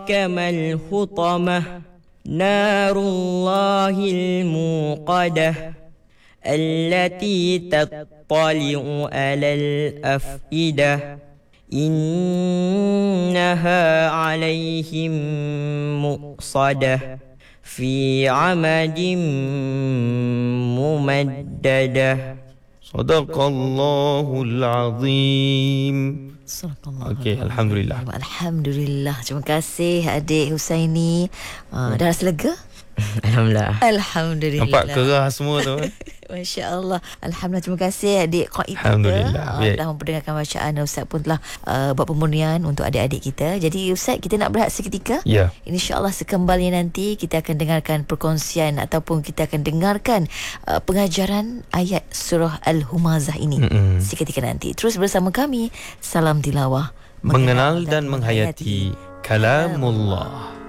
كما الحطمة نار الله الموقدة التي تطلع على الأفئدة إنها عليهم مؤصدة في عمد ممددة. Sadaqallahul Azim. Okey, Alhamdulillah. Alhamdulillah. Terima kasih adik Husaini. Dah rasa lega? Alhamdulillah. Alhamdulillah. Nampak kerah semua tu. Masya Allah. Alhamdulillah. Terima kasih adik Qaid kita. Alhamdulillah. Dah memperdengarkan bacaan. Ustaz pun telah buat pemurnian untuk adik-adik kita. Jadi Ustaz, kita nak berehat seketika. Ya. InsyaAllah sekembalnya nanti kita akan dengarkan perkongsian ataupun kita akan dengarkan pengajaran ayat surah Al-Humazah ini seketika nanti. Terus bersama kami. Salam tilawah. Mengenal dan menghayati kalamullah.